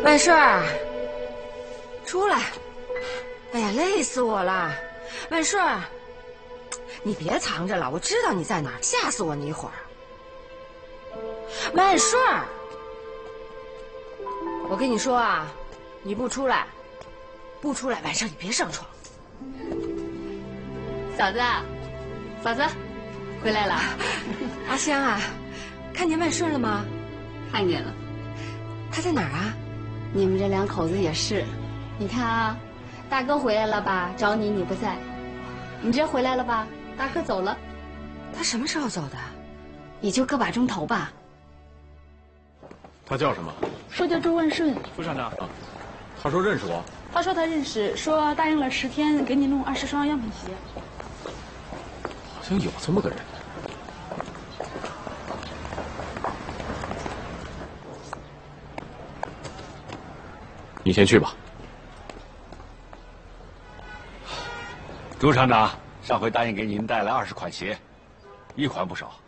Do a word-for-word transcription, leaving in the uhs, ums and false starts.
万顺儿，出来！哎呀，累死我了！万顺儿，你别藏着了，我知道你在哪儿，吓死我你一会儿。万顺儿，我跟你说啊，你不出来，不出来，晚上你别上床。 嫂子，嫂子，回来了。 阿香啊，看见万顺了吗？ 看见了。 他在哪儿啊？ 你们这两口子也是，你看啊，大哥回来了吧？找你你不在，你这回来了吧？大哥走了。 他什么时候走的？ 也就个把钟头吧。 他叫什么？ 说叫周万顺。 副厂长，啊，他说认识我。 他说他认识，说答应了十天给你弄二十双样品鞋。 好像有这么个人。你先去吧。 朱厂长，上回答应给您带来二十款鞋，一款不少。